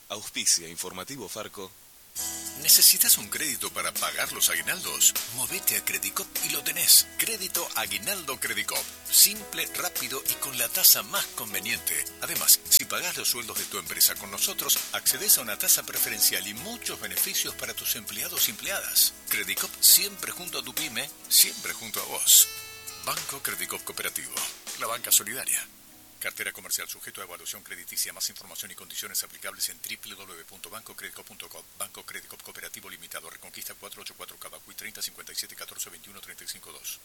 Auspicia Informativo Farco. ¿Necesitas un crédito para pagar los aguinaldos? Movete a Credicop y lo tenés. Crédito Aguinaldo Credicop. Simple, rápido y con la tasa más conveniente. Además, si pagás los sueldos de tu empresa con nosotros, accedes a una tasa preferencial y muchos beneficios para tus empleados y empleadas. Credicop siempre junto a tu pyme, siempre junto a vos. Banco Credicop Cooperativo. La banca solidaria. Cartera comercial sujeto a evaluación crediticia. Más información y condiciones aplicables en www.bancocredicop.com. Banco Credicop Cooperativo Limitado. Reconquista 484 Cadacuy 30 57 14 21 35 2.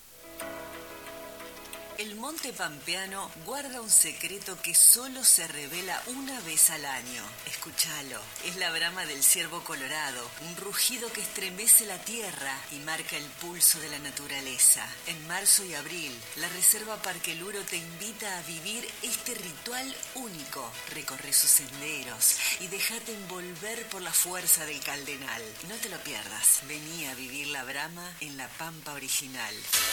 El Monte Pampeano guarda un secreto que solo se revela una vez al año. Escúchalo. Es la brama del ciervo colorado, un rugido que estremece la tierra y marca el pulso de la naturaleza. En marzo y abril, la Reserva Parque Luro te invita a vivir este ritual único. Recorre sus senderos y déjate envolver por la fuerza del Caldenal. No te lo pierdas. Vení a vivir la brama en la Pampa original.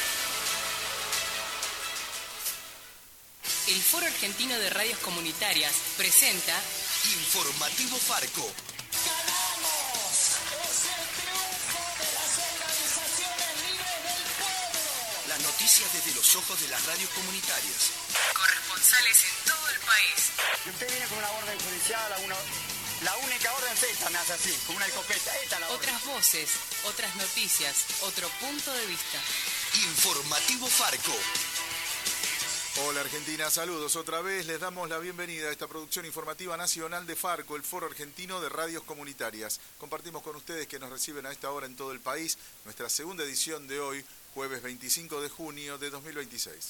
El Foro Argentino de Radios Comunitarias presenta Informativo Farco. ¡Ganamos! ¡Es el triunfo de las organizaciones libres del pueblo! Las noticias desde los ojos de las radios comunitarias. corresponsales en todo el país. Y usted viene con una orden judicial, la única orden es esta, me hace así, con una escopeta. Esta es la orden. Otras voces, otras noticias, otro punto de vista. Informativo Farco. Hola Argentina, saludos otra vez. Les damos la bienvenida a esta producción informativa nacional de Farco, el Foro Argentino de Radios Comunitarias. Compartimos con ustedes que nos reciben a esta hora en todo el país nuestra segunda edición de hoy, jueves 25 de junio de 2026.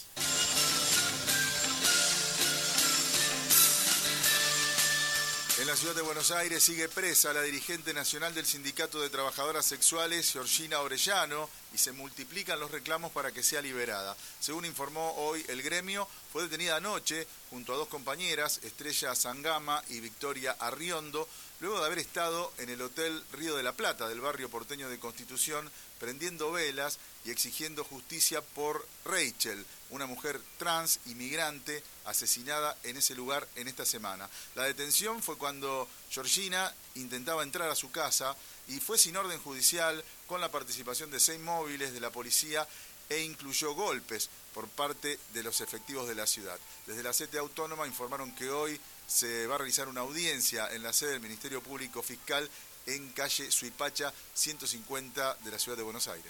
En la ciudad de Buenos Aires sigue presa la dirigente nacional del Sindicato de Trabajadoras Sexuales, Georgina Orellano, y se multiplican los reclamos para que sea liberada. Según informó hoy el gremio, fue detenida anoche junto a dos compañeras, Estrella Sangama y Victoria Arriondo, luego de haber estado en el Hotel Río de la Plata del barrio porteño de Constitución, prendiendo velas y exigiendo justicia por Rachel, una mujer trans inmigrante asesinada en ese lugar en esta semana. La detención fue cuando Georgina intentaba entrar a su casa y fue sin orden judicial, con la participación de 6 móviles de la policía e incluyó golpes por parte de los efectivos de la ciudad. Desde la CTA Autónoma informaron que hoy se va a realizar una audiencia en la sede del Ministerio Público Fiscal en calle Suipacha 150 de la ciudad de Buenos Aires.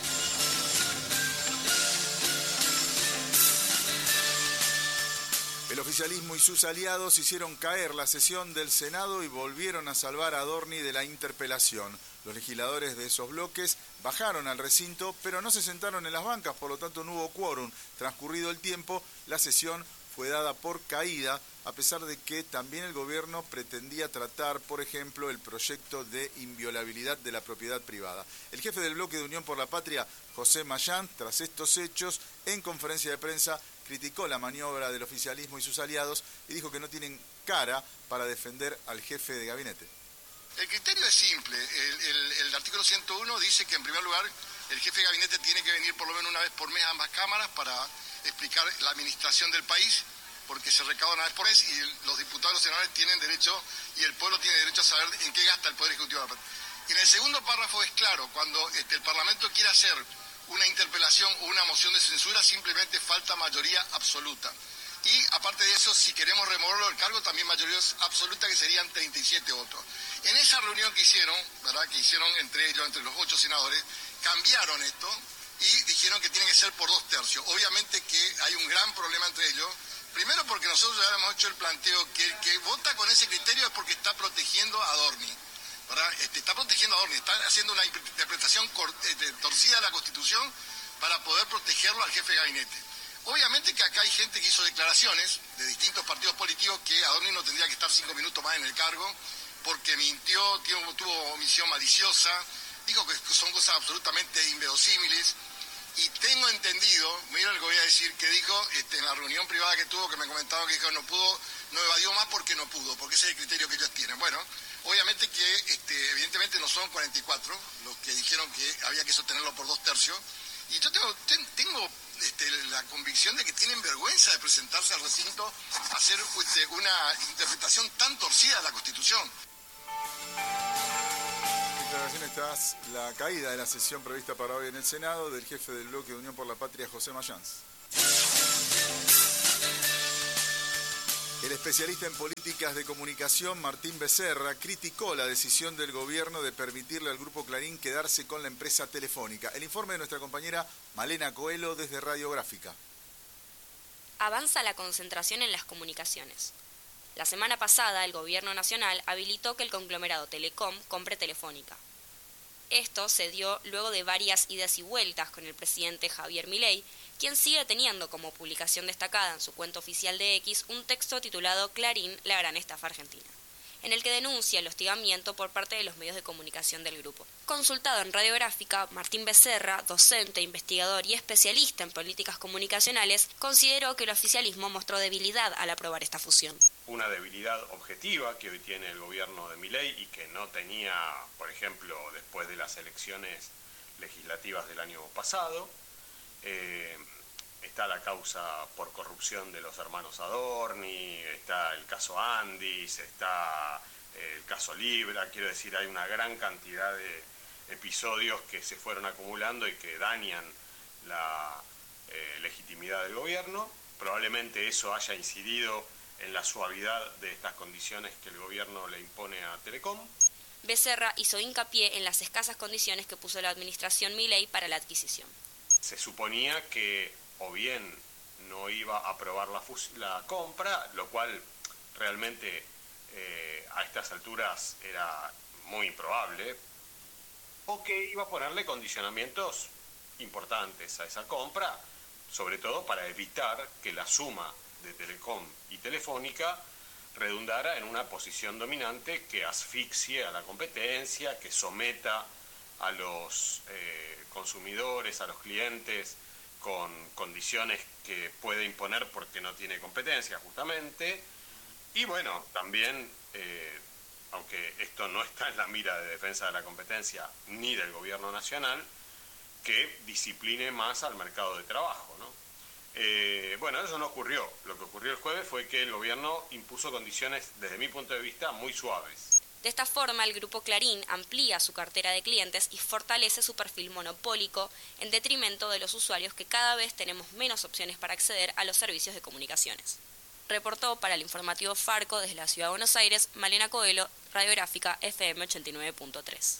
El oficialismo y sus aliados hicieron caer la sesión del Senado y volvieron a salvar a Adorni de la interpelación. Los legisladores de esos bloques bajaron al recinto, pero no se sentaron en las bancas, por lo tanto no hubo quórum. Transcurrido el tiempo, la sesión fue dada por caída, a pesar de que también el gobierno pretendía tratar, por ejemplo, el proyecto de inviolabilidad de la propiedad privada. El jefe del bloque de Unión por la Patria, José Mayán, tras estos hechos, en conferencia de prensa, criticó la maniobra del oficialismo y sus aliados y dijo que no tienen cara para defender al jefe de gabinete. El criterio es simple. El artículo 101 dice que, en primer lugar, el jefe de gabinete tiene que venir por lo menos una vez por mes a ambas cámaras para explicar la administración del país, porque se recauda una vez por mes y los diputados y los senadores tienen derecho, y el pueblo tiene derecho a saber en qué gasta el Poder Ejecutivo. En el segundo párrafo es claro, cuando el Parlamento quiere hacer una interpelación o una moción de censura, simplemente falta mayoría absoluta. Y aparte de eso, si queremos removerlo del cargo, también mayoría absoluta, que serían 37 votos. En esa reunión que hicieron, ¿verdad?, que hicieron entre ellos, entre los 8 senadores, cambiaron esto y dijeron que tiene que ser por 2/3. Obviamente que hay un gran problema entre ellos. Primero, porque nosotros ya hemos hecho el planteo que el que vota con ese criterio es porque está protegiendo a Adorni, ¿verdad? Está protegiendo a Adorni, está haciendo una interpretación torcida de la Constitución para poder protegerlo al jefe de gabinete. Obviamente que acá hay gente que hizo declaraciones de distintos partidos políticos que Adorni no tendría que estar 5 minutos más en el cargo porque mintió, tuvo omisión maliciosa, dijo que son cosas absolutamente inverosímiles. Y tengo entendido, mira lo que voy a decir, que dijo en la reunión privada que tuvo, que me comentaba que dijo no evadió más porque no pudo, porque ese es el criterio que ellos tienen. Bueno, obviamente que evidentemente no son 44 los que dijeron que había que sostenerlo por 2/3, y yo tengo la convicción de que tienen vergüenza de presentarse al recinto a hacer una interpretación tan torcida de la Constitución. continuación está la caída de la sesión prevista para hoy en el Senado del jefe del bloque de Unión por la Patria, José Mayans. El especialista en políticas de comunicación, Martín Becerra, criticó la decisión del gobierno de permitirle al Grupo Clarín quedarse con la empresa Telefónica. El informe de nuestra compañera Malena Coelho desde Radiográfica. Avanza la concentración en las comunicaciones. La semana pasada, el Gobierno Nacional habilitó que el conglomerado Telecom compre Telefónica. Esto se dio luego de varias idas y vueltas con el presidente Javier Milei, quien sigue teniendo como publicación destacada en su cuenta oficial de X un texto titulado Clarín, la gran estafa argentina, en el que denuncia el hostigamiento por parte de los medios de comunicación del grupo. Consultado en Radiográfica, Martín Becerra, docente, investigador y especialista en políticas comunicacionales, consideró que el oficialismo mostró debilidad al aprobar esta fusión. Una debilidad objetiva que hoy tiene el gobierno de Milei y que no tenía, por ejemplo, después de las elecciones legislativas del año pasado. Está la causa por corrupción de los hermanos Adorni, está el caso Andis, está el caso Libra. Quiero decir, hay una gran cantidad de episodios que se fueron acumulando y que dañan la legitimidad del gobierno. Probablemente eso haya incidido en la suavidad de estas condiciones que el gobierno le impone a Telecom. Becerra hizo hincapié en las escasas condiciones que puso la administración Milei para la adquisición. Se suponía que o bien no iba a aprobar la compra, lo cual realmente a estas alturas era muy improbable, o que iba a ponerle condicionamientos importantes a esa compra, sobre todo para evitar que la suma de Telecom y Telefónica redundara en una posición dominante que asfixie a la competencia, que someta a los consumidores, a los clientes, con condiciones que puede imponer porque no tiene competencia justamente. Y bueno, también, aunque esto no está en la mira de defensa de la competencia ni del gobierno nacional, que discipline más al mercado de trabajo, ¿no? Bueno, eso no ocurrió. Lo que ocurrió el jueves fue que el gobierno impuso condiciones, desde mi punto de vista, muy suaves. De esta forma, el Grupo Clarín amplía su cartera de clientes y fortalece su perfil monopólico en detrimento de los usuarios que cada vez tenemos menos opciones para acceder a los servicios de comunicaciones. Reportó para el informativo Farco desde la Ciudad de Buenos Aires, Malena Coelho, Radiográfica FM 89.3.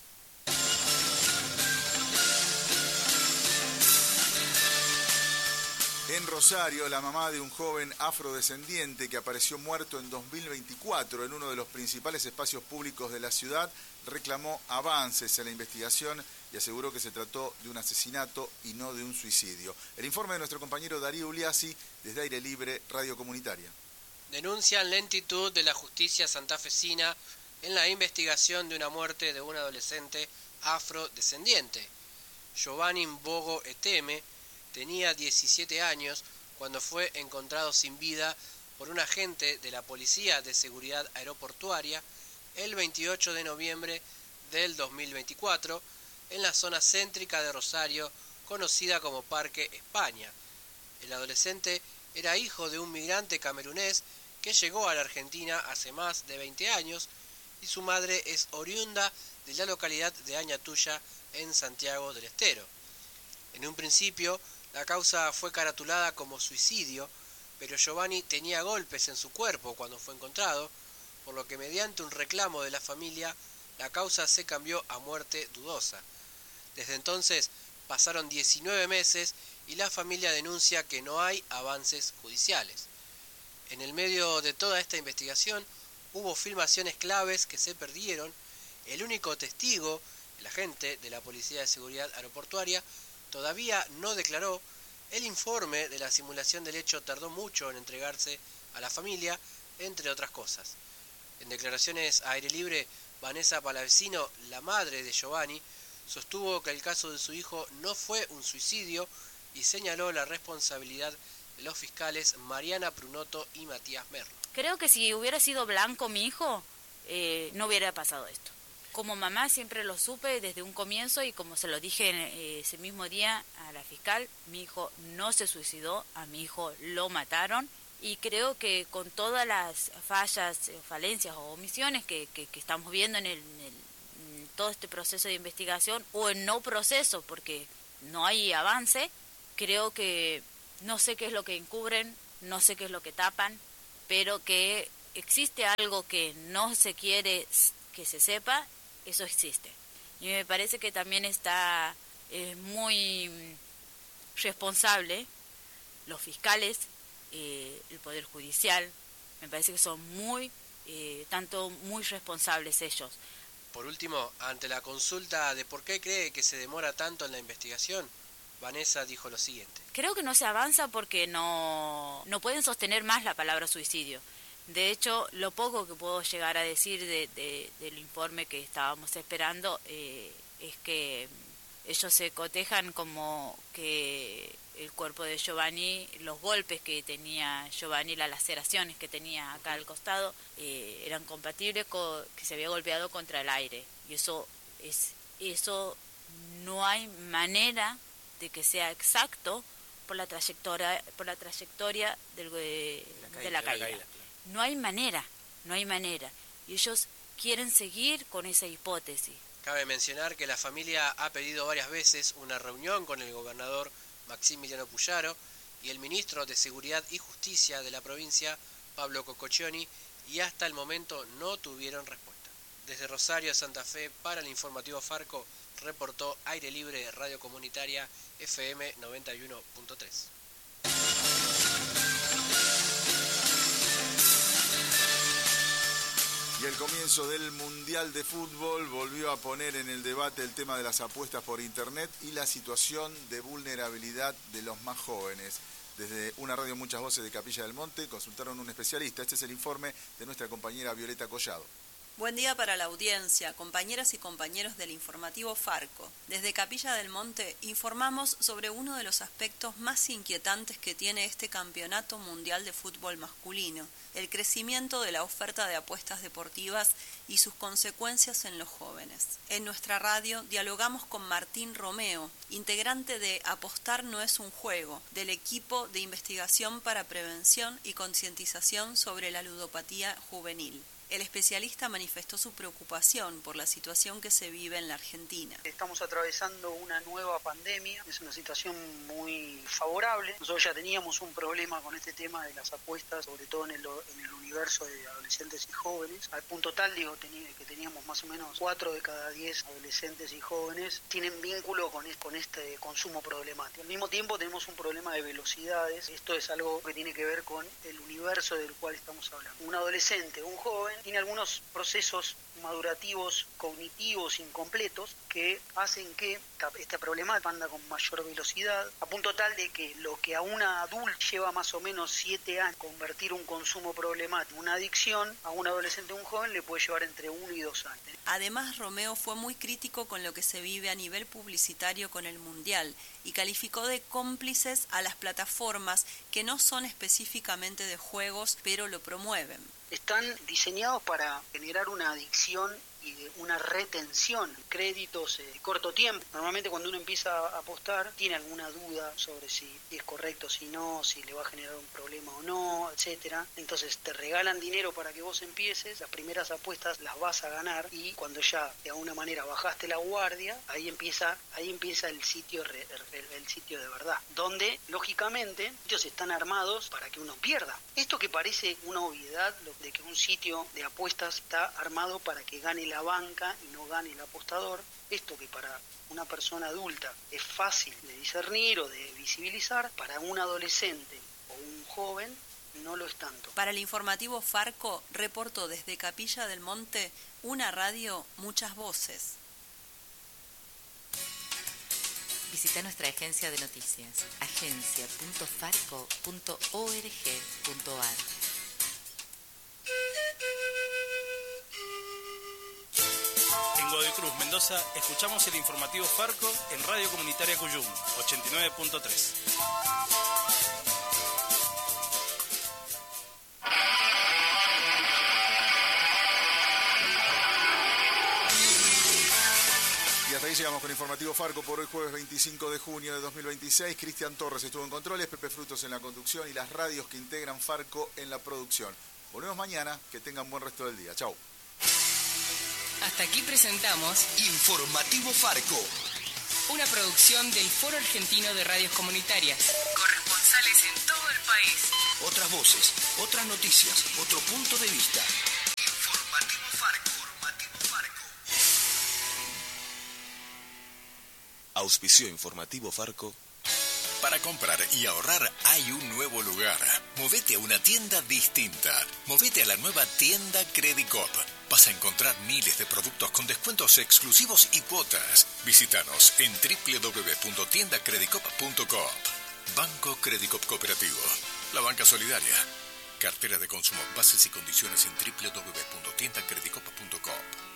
En Rosario, la mamá de un joven afrodescendiente que apareció muerto en 2024 en uno de los principales espacios públicos de la ciudad reclamó avances en la investigación y aseguró que se trató de un asesinato y no de un suicidio. El informe de nuestro compañero Darío Uliassi desde Aire Libre, Radio Comunitaria. Denuncian lentitud de la justicia santafesina en la investigación de una muerte de un adolescente afrodescendiente. Giovanni Mbogo Eteme tenía 17 años cuando fue encontrado sin vida por un agente de la Policía de Seguridad Aeroportuaria el 28 de noviembre del 2024 en la zona céntrica de Rosario, conocida como Parque España. El adolescente era hijo de un migrante camerunés que llegó a la Argentina hace más de 20 años y su madre es oriunda de la localidad de Añatuya, en Santiago del Estero. En un principio, la causa fue caratulada como suicidio, pero Giovanni tenía golpes en su cuerpo cuando fue encontrado, por lo que mediante un reclamo de la familia, la causa se cambió a muerte dudosa. Desde entonces pasaron 19 meses y la familia denuncia que no hay avances judiciales. En el medio de toda esta investigación hubo filmaciones claves que se perdieron. El único testigo, el agente de la Policía de Seguridad Aeroportuaria, todavía no declaró. El informe de la simulación del hecho tardó mucho en entregarse a la familia, entre otras cosas. En declaraciones a Aire Libre, Vanessa Palavecino, la madre de Giovanni, sostuvo que el caso de su hijo no fue un suicidio y señaló la responsabilidad de los fiscales Mariana Prunotto y Matías Merlo. Creo que si hubiera sido blanco mi hijo, no hubiera pasado esto. Como mamá siempre lo supe desde un comienzo y como se lo dije ese mismo día a la fiscal, mi hijo no se suicidó, a mi hijo lo mataron y creo que con todas las fallas, falencias o omisiones que estamos viendo en todo este proceso de investigación, o en no proceso, porque no hay avance. Creo que no sé qué es lo que encubren, no sé qué es lo que tapan, pero que existe algo que no se quiere que se sepa, eso existe. Y me parece que también está muy responsable los fiscales, el Poder Judicial. Me parece que son muy responsables ellos. Por último, ante la consulta de por qué cree que se demora tanto en la investigación, Vanessa dijo lo siguiente. Creo que no se avanza porque no pueden sostener más la palabra suicidio. De hecho, lo poco que puedo llegar a decir del informe que estábamos esperando es que ellos se cotejan como que el cuerpo de Giovanni, los golpes que tenía Giovanni, las laceraciones que tenía acá al costado, eran compatibles con que se había golpeado contra el aire. Y eso no hay manera de que sea exacto por la trayectoria de la caída. No hay manera. Y ellos quieren seguir con esa hipótesis. Cabe mencionar que la familia ha pedido varias veces una reunión con el gobernador Maximiliano Puyaro y el ministro de Seguridad y Justicia de la provincia, Pablo Cococcioni, y hasta el momento no tuvieron respuesta. Desde Rosario, Santa Fe, para el informativo Farco, reportó Aire Libre Radio Comunitaria FM 91.3. Y el comienzo del Mundial de Fútbol volvió a poner en el debate el tema de las apuestas por Internet y la situación de vulnerabilidad de los más jóvenes. Desde una radio Muchas Voces de Capilla del Monte consultaron a un especialista. Este es el informe de nuestra compañera Violeta Collado. Buen día para la audiencia, compañeras y compañeros del informativo Farco. Desde Capilla del Monte informamos sobre uno de los aspectos más inquietantes que tiene este campeonato mundial de fútbol masculino, el crecimiento de la oferta de apuestas deportivas y sus consecuencias en los jóvenes. En nuestra radio dialogamos con Martín Romeo, integrante de Apostar no es un juego, del equipo de investigación para prevención y concientización sobre la ludopatía juvenil. El especialista manifestó su preocupación por la situación que se vive en la Argentina. Estamos atravesando una nueva pandemia, es una situación muy favorable. Nosotros ya teníamos un problema con este tema de las apuestas, sobre todo en el universo de adolescentes y jóvenes, al punto tal, que teníamos más o menos 4 de cada 10 adolescentes y jóvenes tienen vínculo con este consumo problemático. Al mismo tiempo tenemos un problema de velocidades. Esto es algo que tiene que ver con el universo del cual estamos hablando. Un adolescente, un joven, tiene algunos procesos madurativos, cognitivos incompletos que hacen que esta problemática anda con mayor velocidad, a punto tal de que lo que a una adulta lleva más o menos 7 años convertir un consumo problemático, una adicción, a un adolescente o un joven le puede llevar entre 1 y 2 años. Además, Romeo fue muy crítico con lo que se vive a nivel publicitario con el Mundial y calificó de cómplices a las plataformas que no son específicamente de juegos, pero lo promueven. Están diseñados para generar una adicción y una retención, créditos de corto tiempo. Normalmente cuando uno empieza a apostar tiene alguna duda sobre si es correcto, si no, si le va a generar un problema o no, etcétera. Entonces te regalan dinero para que vos empieces, las primeras apuestas las vas a ganar y cuando ya de alguna manera bajaste la guardia, ahí empieza el sitio de verdad, donde lógicamente ellos están armados para que uno pierda. Esto que parece una obviedad, de que un sitio de apuestas está armado para que gane la banca y no gane el apostador, esto que para una persona adulta es fácil de discernir o de visibilizar, para un adolescente o un joven no lo es tanto. Para el informativo Farco, reportó desde Capilla del Monte una radio Muchas Voces. Visita nuestra agencia de noticias, agencia.farco.org.ar. En Godoy Cruz, Mendoza, escuchamos el informativo Farco en Radio Comunitaria Cuyum, 89.3. Y hasta ahí llegamos con el informativo Farco por hoy jueves 25 de junio de 2026. Cristian Torres estuvo en controles, Pepe Frutos en la conducción y las radios que integran Farco en la producción. Volvemos mañana, que tengan buen resto del día. Chau. Hasta aquí presentamos Informativo Farco. Una producción del Foro Argentino de Radios Comunitarias. Corresponsales en todo el país. Otras voces, otras noticias, otro punto de vista. Informativo Farco. Auspició Informativo Farco. Para comprar y ahorrar hay un nuevo lugar. Movete a una tienda distinta. Movete a la nueva tienda Credicop. Vas a encontrar miles de productos con descuentos exclusivos y cuotas. Visítanos en www.tiendacredicop.coop. Banco Credicop Cooperativo. La banca solidaria. Cartera de consumo. Bases y condiciones en www.tiendacredicop.coop.